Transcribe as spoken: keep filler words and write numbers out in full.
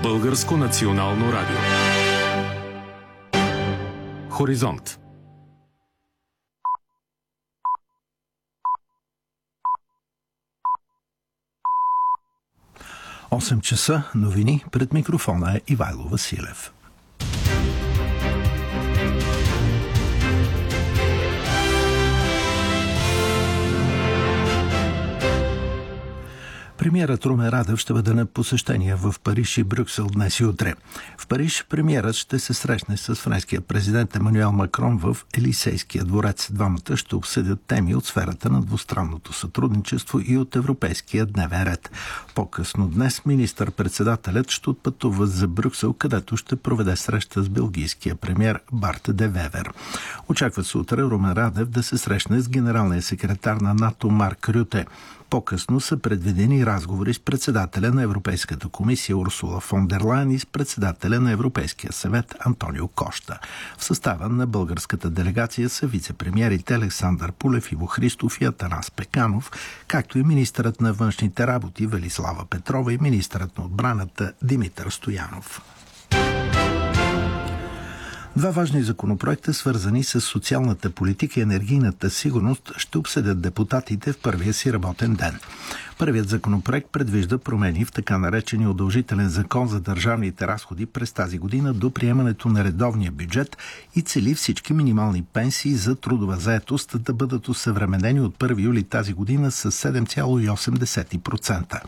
Българско национално радио. Хоризонт. осем часа, новини, пред микрофона е Ивайло Василев. Премиерът Румен Радев ще бъде на посещение в Париж и Брюксел днес и утре. В Париж премиерът ще се срещне с френския президент Емануел Макрон в Елисейския дворец. Двамата ще обсъдят теми от сферата на двустранното сътрудничество и от европейския дневен ред. По-късно днес министър-председателят ще отпътува за Брюксел, където ще проведе среща с белгийския премиер Барт де Вевер. Очаква се утре Румен Радев да се срещне с генералния секретар на НАТО Марк Рюте. По-късно са предвидени разговори с председателя на Европейската комисия Урсула фон дер Лайен и с председателя на Европейския съвет Антонио Кошта. В състава на българската делегация са вице-премиерите Александър Пулев, Иво Христов и Атанас Пеканов, както и министърът на външните работи Велислава Петрова и министърът на отбраната Димитър Стоянов. Два важни законопроекта, свързани с социалната политика и енергийната сигурност, ще обсъдят депутатите в първия си работен ден. Първият законопроект предвижда промени в така наречения удължителен закон за държавните разходи през тази година до приемането на редовния бюджет и цели всички минимални пенсии за трудова заетост да бъдат осъвременени от първи юли тази година с седем цяло и осем десети процента.